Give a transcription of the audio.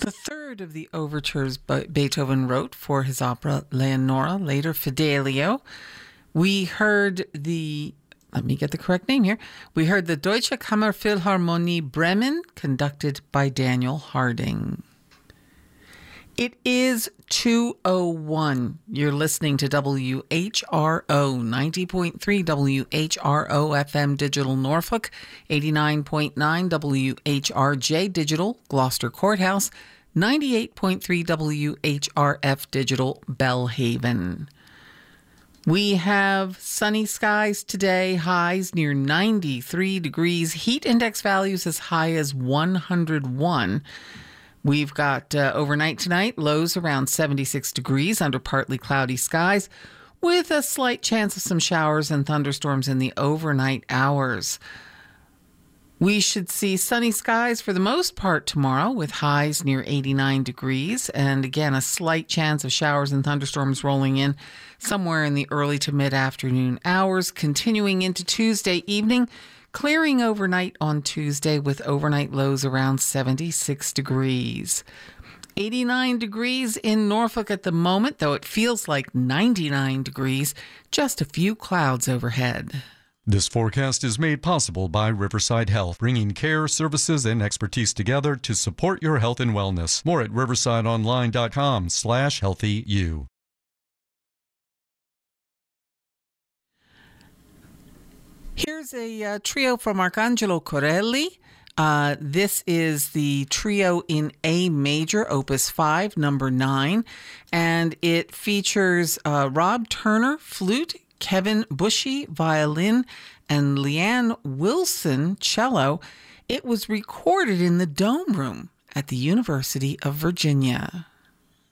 the third of the overtures Beethoven wrote for his opera Leonora, later Fidelio. We heard let me get the correct name here. We heard the Deutsche Kammerphilharmonie Bremen, conducted by Daniel Harding. It is 2:01. You're listening to WHRO 90.3 WHRO FM Digital Norfolk, 89.9 WHRJ Digital Gloucester Courthouse, 98.3 WHRF Digital Bellhaven. We have sunny skies today, highs near 93 degrees, heat index values as high as 101. We've got overnight tonight, lows around 76 degrees under partly cloudy skies, with a slight chance of some showers and thunderstorms in the overnight hours. We should see sunny skies for the most part tomorrow, with highs near 89 degrees, and again, a slight chance of showers and thunderstorms rolling in somewhere in the early to mid-afternoon hours, continuing into Tuesday evening, clearing overnight on Tuesday with overnight lows around 76 degrees. 89 degrees in Norfolk at the moment, though it feels like 99 degrees, just a few clouds overhead. This forecast is made possible by Riverside Health, bringing care, services, and expertise together to support your health and wellness. More at riversideonline.com/healthyu. Here's a trio from Arcangelo Corelli. This is the trio in A major, opus 5, number 9, and it features Rob Turner, flute, Kevin Bushy, violin, and Leanne Wilson, cello. It was recorded in the Dome Room at the University of Virginia.